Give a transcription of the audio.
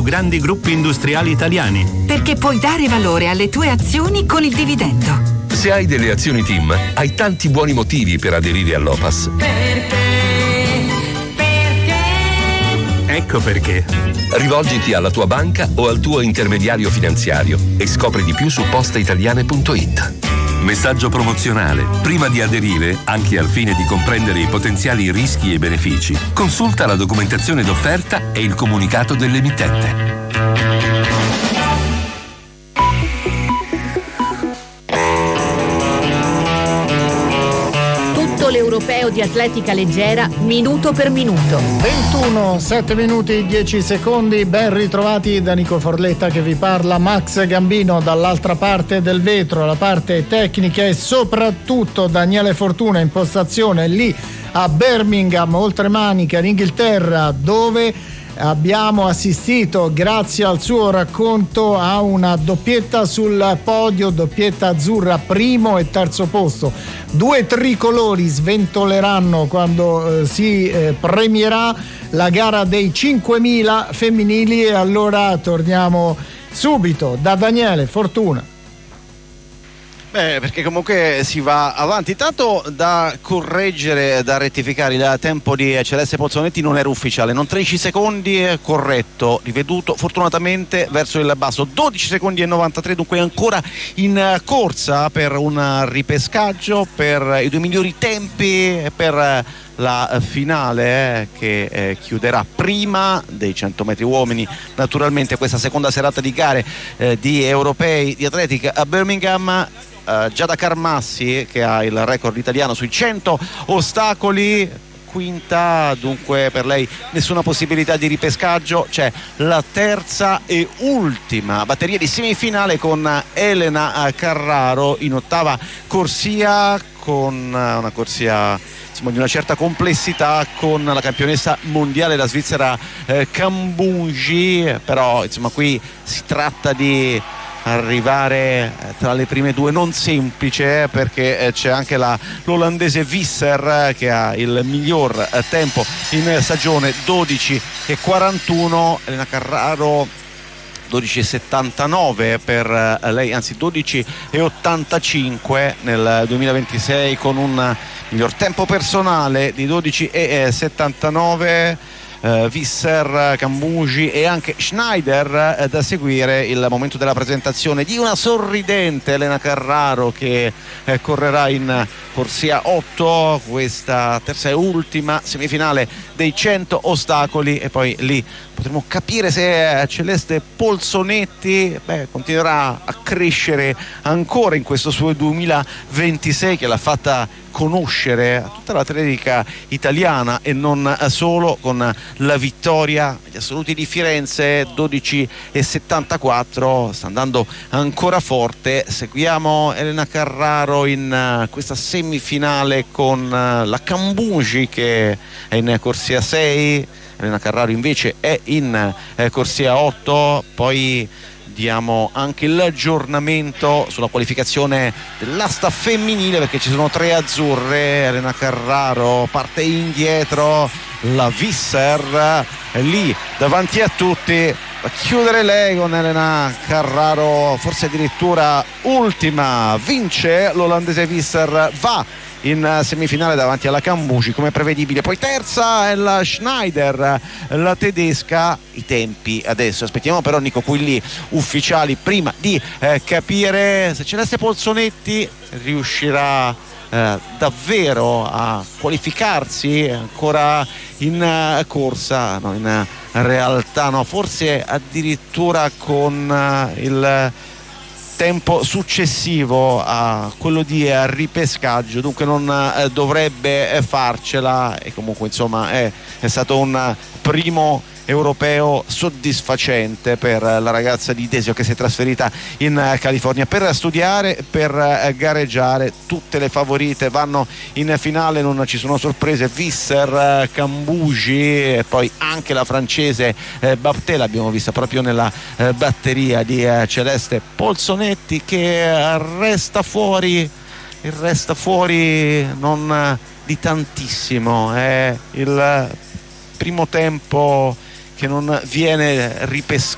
grandi gruppi industriali italiani. Perché puoi dare valore alle tue azioni con il dividendo. Se hai delle azioni TIM, hai tanti buoni motivi per aderire all'Opas. Ecco perché. Rivolgiti alla tua banca o al tuo intermediario finanziario e scopri di più su postaitaliane.it. Messaggio promozionale. Prima di aderire, anche al fine di comprendere i potenziali rischi e benefici, consulta la documentazione d'offerta e il comunicato dell'emittente. L'europeo di atletica leggera minuto per minuto. 21, 7 minuti 10 secondi, ben ritrovati da Nico Forletta che vi parla. Max Gambino dall'altra parte del vetro, la parte tecnica, e soprattutto Daniele Fortuna in postazione lì a Birmingham, oltremanica in Inghilterra, dove abbiamo assistito, grazie al suo racconto, a una doppietta sul podio, doppietta azzurra, primo e terzo posto. Due tricolori sventoleranno quando si premierà la gara dei 5.000 femminili, e allora torniamo subito da Daniele Fortuna. Perché comunque si va avanti. Tanto da correggere, da rettificare, il tempo di Celeste Pozzonetti non era ufficiale, non 13 secondi, corretto, riveduto fortunatamente verso il basso, 12 secondi e 93, dunque ancora in corsa per un ripescaggio, per i due migliori tempi, per la finale che chiuderà prima dei 100 metri uomini naturalmente questa seconda serata di gare di europei di atletica a Birmingham. Giada Carmassi, che ha il record italiano sui 100 ostacoli, quinta, dunque per lei nessuna possibilità di ripescaggio. C'è la terza e ultima batteria di semifinale con Elena Carraro in ottava corsia, con una corsia di una certa complessità, con la campionessa mondiale, la svizzera Kambunji. Però insomma qui si tratta di arrivare tra le prime due, non semplice, perché c'è anche l'olandese Visser che ha il miglior tempo in stagione, 12,41. Elena Carraro 12,79 per lei, anzi 12,85 nel 2026, con un miglior tempo personale di 12,79. Visser, Cambugi e anche Schneider. Da seguire il momento della presentazione di una sorridente Elena Carraro che correrà in corsia 8, questa terza e ultima semifinale dei 100 ostacoli, e poi lì potremo capire se Celeste Polzonetti continuerà a crescere ancora in questo suo 2026 che l'ha fatta conoscere a tutta l'atletica italiana e non solo, con la vittoria agli assoluti di Firenze, 12,74. Sta andando ancora forte. Seguiamo Elena Carraro in questa semifinale con la Cambugi che è in corsia 6. Elena Carraro invece è in corsia 8. Poi diamo anche l'aggiornamento sulla qualificazione dell'asta femminile, perché ci sono 3 azzurre. Elena Carraro parte indietro, la Visser è lì davanti a tutti, a chiudere lei con Elena Carraro, forse addirittura ultima. Vince l'olandese Visser, va in semifinale davanti alla Cambuci come prevedibile. Poi terza è la Schneider, la tedesca. I tempi adesso aspettiamo però, Nico, quelli ufficiali prima di capire se Celeste Polzonetti riuscirà davvero a qualificarsi ancora in corsa. No, in realtà no, forse addirittura con il tempo successivo a quello di ripescaggio, dunque non dovrebbe farcela. E comunque insomma è stato un primo europeo soddisfacente per la ragazza di Desio, che si è trasferita in California per studiare, per gareggiare. Tutte le favorite vanno in finale, non ci sono sorprese. Visser, Cambugi e poi anche la francese Baptiste, l'abbiamo vista proprio nella batteria di Celeste Polzonetti, che resta fuori non di tantissimo. È il primo tempo che non viene ripescato